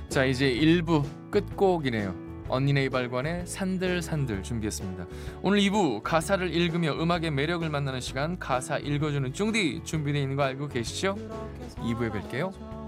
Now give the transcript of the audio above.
자, 이제 1부 끝곡이네요. 언니네 이발관의 산들산들 준비했습니다. 오늘 2부 가사를 읽으며 음악의 매력을 만나는 시간, 가사 읽어주는 쫑디 준비되어 있는 거 알고 계시죠? 2부에 뵐게요.